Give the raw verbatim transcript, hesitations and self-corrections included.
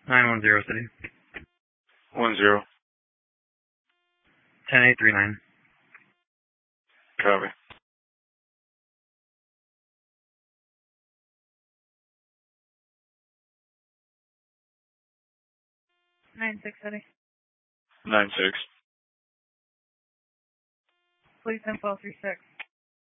nine one zero City. One zero. ten eight three nine. Copy. Nine six City. Nine six. Police info three six.